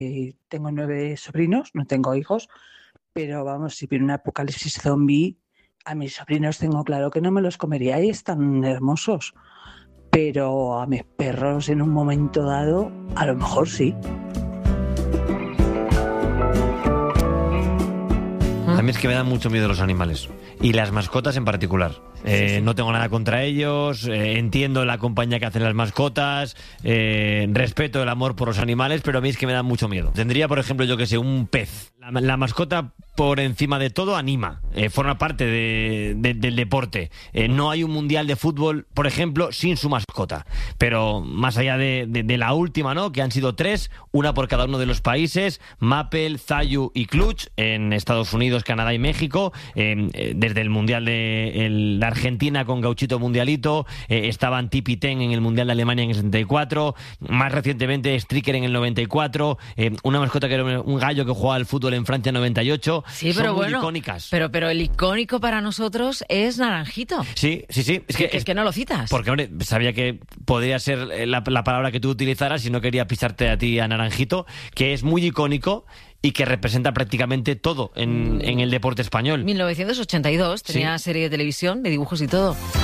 Tengo 9 sobrinos, no tengo hijos, pero vamos, si viene un apocalipsis zombie, a mis sobrinos tengo claro que no me los comería y están hermosos. Pero a mis perros en un momento dado, a lo mejor sí. A mí es que me dan mucho miedo los animales. Y las mascotas en particular. Sí. No tengo nada contra ellos, entiendo la compañía que hacen las mascotas, respeto el amor por los animales, pero a mí es que me dan mucho miedo. Tendría, por ejemplo, yo que sé, un pez. La mascota, por encima de todo, anima, forma parte del deporte. No hay un mundial de fútbol, por ejemplo, sin su mascota. Pero más allá de la última, ¿no? Que han sido 3, una por cada uno de los países, Mappel, Zayu y Clutch, en Estados Unidos, Canadá y México, desde el mundial de Argentina con Gauchito Mundialito, estaban Tipi Ten en el Mundial de Alemania en el 74, más recientemente Stricker en el 94, una mascota que era un gallo que jugaba al fútbol en Francia en 98. Sí, son pero muy bueno, icónicas. Pero el icónico para nosotros es Naranjito. Sí. Es que no lo citas. Porque, hombre, sabía que podría ser la palabra que tú utilizaras y no quería pisarte a ti a Naranjito, que es muy icónico y que representa prácticamente todo en el deporte español. 1982, tenía serie de televisión, de dibujos y todo.